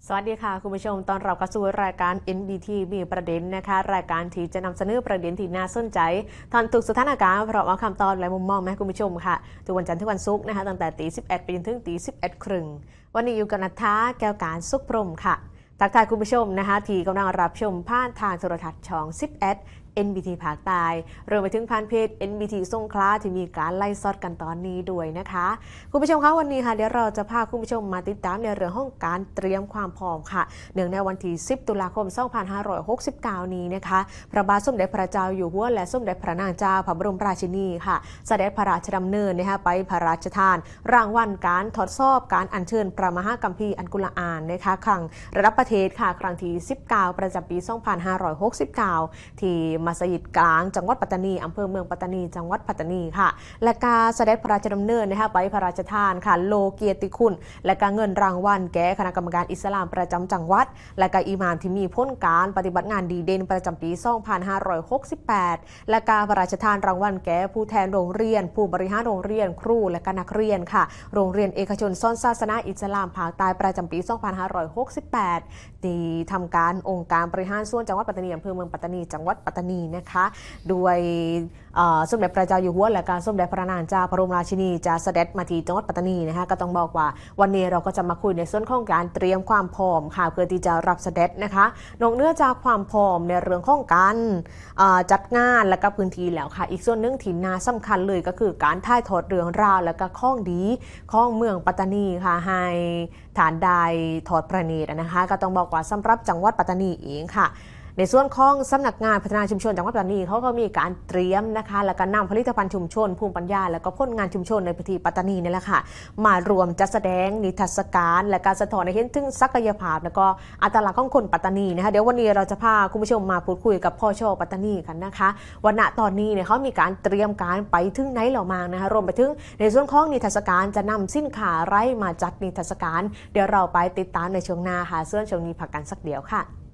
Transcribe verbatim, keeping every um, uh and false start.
สวัสดีค่ะคุณผู้ชมตอนเรากระสู่รายการ เอ็น บี ที มีประเด็นนะคะรายการที่จะนำเสนอประเด็นที่น่าสนใจทันทุกสถานการณ์พร้อมเอาคำตอบและมุมมองมาให้คุณผู้ชมค่ะทุกวันจันทร์ถึงวันศุกร์นะคะตั้งแต่ตีสิบเอ็ดไปจนถึงตีสิบเอ็ดครึ่งวันนี้อยู่กับนัทธาแก้วการสุขพรหมค่ะทักทายคุณผู้ชมนะคะที่กำลังรับชมผ่านทางโทรทัศน์ช่องสิบเอ็ด เอ็น บี ที ภาคใต้รวมไปถึงผ่านเพจ เอ็น บี ที สงขลาที่มีการไล่สดกันตอนนี้ด้วยนะคะคุณผู้ชมคะวันนี้ค่ะเดี๋ยวเราจะพาคุณผู้ชมมาติดตามในเรื่องของการเตรียมความพร้อมค่ะเนื่องในวันที่สิบตุลาคมสองพันห้าร้อยหกสิบเก้านี้นะคะพระบาทสมเด็จพระเจ้าอยู่หัวและสมเด็จพระนางเจ้าพระบรมราชินีค่ะเสด็จพระราชดำเนินนะคะไปพระราชทานรางวัลการทดสอบการอัญเชิญพระมหากัมพีร์อันกุลอานนะคะครั้งระดับประเทศค่ะครั้งที่สิบเก้าประจำปีสองพันห้าร้อยหกสิบเก้าที่มัสยิดกลางจังหวัดปัตตานีอำเภอเมืองปัตตานีจังหวัดปัตตานีค่ะและการเสด็จพระราชดำเนินนะคะไปพระราชทานค่ะโลเกียรติคุณและการเงินรางวัลแก่คณะกรรมการอิสลามประจำจังหวัดและการอิหม่ามที่มีผลการปฏิบัติงานดีเด่นประจำปีสองพันห้าร้อยหกสิบแปดและการพระราชทานรางวัลแก่ผู้แทนโรงเรียนผู้บริหารโรงเรียนครูและก็นักเรียนค่ะโรงเรียนเอกชนซ่อนศาสนาอิสลามภาคใต้ประจำปีสองพันห้าร้อยหกสิบแปดที่ทำการองค์การบริหารส่วนจังหวัดปัตตานีอำเภอเมืองปัตตานีจังหวัดปัตตานีนะคะด้วยสมเด็จพระเจ้าอยู่หัวและการสมเด็จพระนางเจ้าพระบรมราชินีจะเสด็จมาที่จังหวัดปัตตานีนะคะก็ต้องบอกว่าวันนี้เราก็จะมาคุยในส่วนของการเตรียมความพร้อมค่ะเพื่อที่จะรับเสด็จนะคะนอกเหนือจากความพร้อมในเรื่องของการจัดงานและก็พื้นที่แล้วค่ะอีกส่วนหนึ่งที่น่าสำคัญเลยก็คือการถ่ายทอดเรื่องราวและก็ข้องดีข้องเมืองปัตตานีค่ะให้ฐานได้ทอดพระเนตรนะคะก็ต้องบอกว่าสำหรับจังหวัดปัตตานีเองค่ะในส่วนของสำนักงานพัฒนาชุมชนจังหวัดปัตตานีเขาก็มีการเตรียมนะคะและก็นำผลิตภัณฑ์ชุมชนภูมิปัญญาและก็ผลงานชุมชนในพื้นที่ปัตตานีนี่แหละค่ะมารวมจัดแสดงนิทรรศการและการสะท้อนให้เห็นถึงศักยภาพและก็อัตลักษณ์ของคนปัตตานีนะคะเดี๋ยววันนี้เราจะพาคุณผู้ชมมาพูดคุยกับพ่อชอปัตตานีกันนะคะวันณตอนนี้เนี่ยเขามีการเตรียมการไปถึงไหนเหล่ามางนะคะรวมไปถึงในส่วนของนิทรรศการจะนำสินค้าไรมาจัดนิทรรศการเดี๋ยวเราไปติดตามในช่วงหน้าค่ะส่วนช่วงนี้พักกันสักเดียวค่ะ